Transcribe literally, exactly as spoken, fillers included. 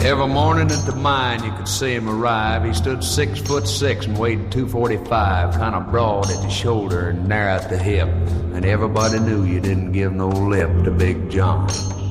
Every morning at the mine you could see him arrive. He stood six foot six and weighed two forty-five, kind of broad at the shoulder and narrow at the hip. And everybody knew you didn't give no lip to Big John.